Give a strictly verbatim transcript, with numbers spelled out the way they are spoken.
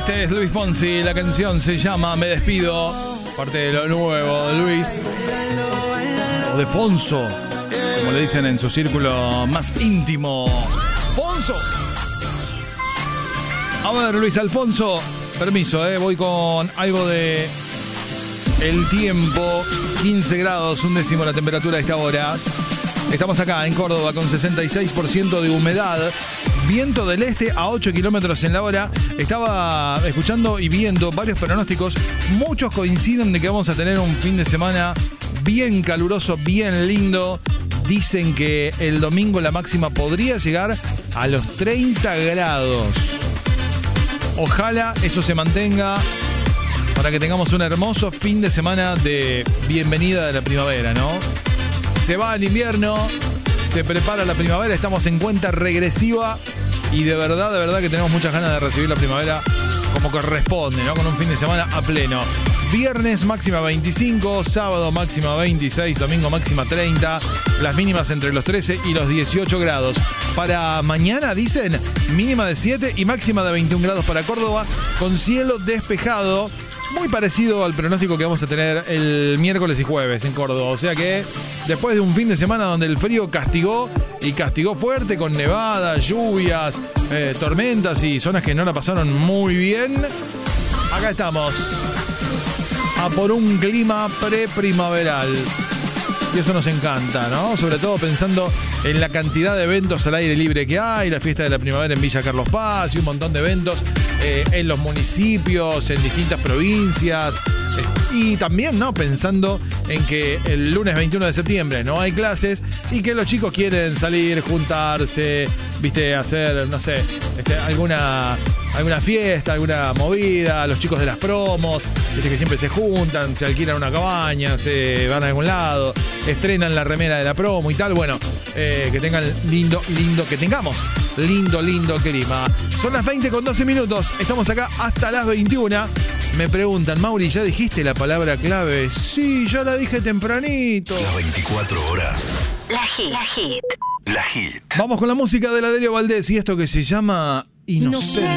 Este es Luis Fonsi, la canción se llama Me Despido, parte de lo nuevo de Luis, o de Fonso, como le dicen en su círculo más íntimo. ¡Fonso! A ver, Luis Alfonso, permiso, eh, voy con algo de el tiempo, quince grados, un décimo la temperatura a esta hora. Estamos acá en Córdoba con sesenta y seis por ciento de humedad. Viento del este a ocho kilómetros en la hora. Estaba escuchando y viendo varios pronósticos. Muchos coinciden de que vamos a tener un fin de semana bien caluroso, bien lindo. Dicen que el domingo la máxima podría llegar a los treinta grados. Ojalá eso se mantenga para que tengamos un hermoso fin de semana de bienvenida de la primavera, ¿no? Se va el invierno, se prepara la primavera, estamos en cuenta regresiva y de verdad, de verdad que tenemos muchas ganas de recibir la primavera como corresponde, ¿no? Con un fin de semana a pleno. Viernes máxima veinticinco, sábado máxima veintiséis, domingo máxima treinta, las mínimas entre los trece y los dieciocho grados. Para mañana dicen mínima de siete y máxima de veintiún grados para Córdoba, con cielo despejado. Muy parecido al pronóstico que vamos a tener el miércoles y jueves en Córdoba. O sea que después de un fin de semana donde el frío castigó y castigó fuerte con nevadas, lluvias, eh, tormentas y zonas que no la pasaron muy bien, acá estamos a por un clima preprimaveral. Y eso nos encanta, ¿no? Sobre todo pensando en la cantidad de eventos al aire libre que hay, la fiesta de la primavera en Villa Carlos Paz y un montón de eventos eh, en los municipios, en distintas provincias. Eh, y también, ¿no? Pensando en que el lunes veintiuno de septiembre no hay clases y que los chicos quieren salir, juntarse, viste, hacer, no sé, este, alguna, alguna fiesta, alguna movida, los chicos de las promos, viste que siempre se juntan, se alquilan una cabaña, se van a algún lado, estrenan la remera de la promo y tal. Bueno, eh, que tengan lindo, lindo, que tengamos lindo, lindo clima. Son las veinte con doce minutos, estamos acá hasta las veintiuna. Me preguntan, Mauri, ¿ya dijiste la palabra clave? Sí, ya la dije tempranito. Las veinticuatro horas. La Hit. La Hit. La Hit. Vamos con la música de la Delio Valdés y esto que se llama Inocente.